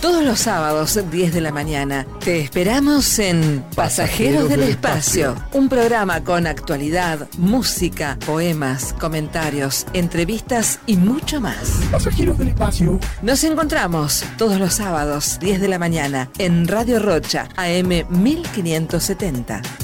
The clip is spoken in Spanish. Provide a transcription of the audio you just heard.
Todos los sábados, 10 de la mañana, te esperamos en Pasajeros del Espacio, un programa con actualidad, música, poemas, comentarios, entrevistas y mucho más. Pasajeros del Espacio. Nos encontramos todos los sábados, 10 de la mañana, en Radio Rocha, AM 1570.